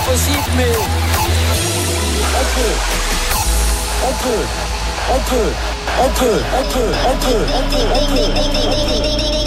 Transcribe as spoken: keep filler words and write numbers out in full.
possible, mais on peut, on peut, on peut, on peut, on peut, on peut, on peut, on peut, on peut, on peut.